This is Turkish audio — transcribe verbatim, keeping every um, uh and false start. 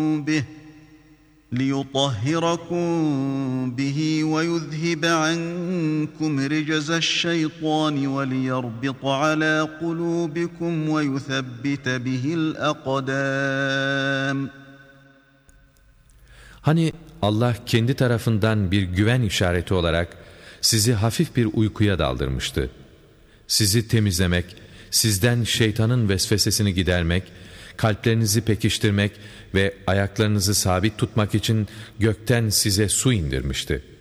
به لِيُطَهِّرَكُمْ بِهِ وَيُذْهِبَ عَنْكُمْ رِجْزَ الشَّيْطَانِ وَلِيَرْبِطَ عَلَى قُلُوبِكُمْ وَيُثَبِّتَ بِهِ الْأَقْدَامَ. Hani Allah kendi tarafından bir güven işareti olarak sizi hafif bir uykuya daldırmıştı. Sizi temizlemek, sizden şeytanın vesvesesini gidermek, kalplerinizi pekiştirmek ve ayaklarınızı sabit tutmak için gökten size su indirmişti.